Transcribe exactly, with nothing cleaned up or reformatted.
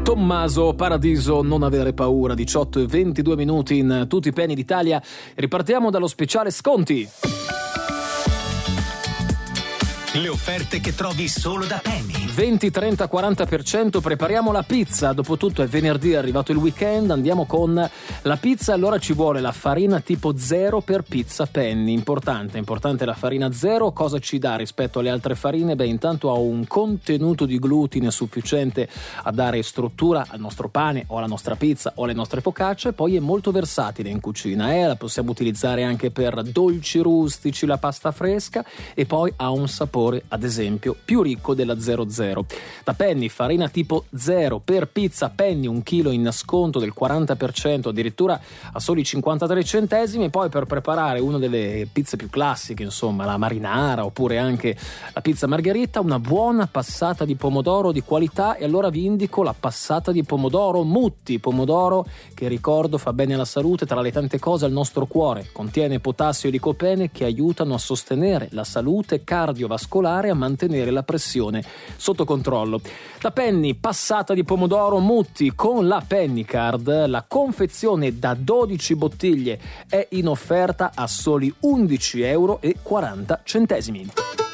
Tommaso, Paradiso, non avere paura, diciotto e ventidue minuti in tutti i penny d'Italia. Ripartiamo dallo speciale sconti. Le offerte che trovi solo da Penny. venti, trenta, quaranta per cento. Prepariamo la pizza. Dopotutto è venerdì, è arrivato il weekend. Andiamo con la pizza. Allora ci vuole la farina tipo zero per pizza Penny. Importante, importante la farina zero. Cosa ci dà rispetto alle altre farine? Beh, intanto ha un contenuto di glutine sufficiente a dare struttura al nostro pane o alla nostra pizza o alle nostre focacce. Poi è molto versatile in cucina. Eh? La possiamo utilizzare anche per dolci rustici, la pasta fresca. E poi ha un sapore, ad esempio, più ricco della zero zero. Da Penny, farina tipo zero per pizza Penny, un chilo in sconto del quaranta per cento, addirittura a soli cinquantatré centesimi. E poi per preparare una delle pizze più classiche, insomma, la marinara oppure anche la pizza margherita, una buona passata di pomodoro di qualità. E allora vi indico la passata di pomodoro Mutti, pomodoro che, ricordo, fa bene alla salute, tra le tante cose al nostro cuore. Contiene potassio e licopene che aiutano a sostenere la salute cardiovascolare, a mantenere la pressione sotto controllo. La Penny, passata di pomodoro Mutti con la Penny Card. La confezione da dodici bottiglie è in offerta a soli undici euro e quaranta centesimi.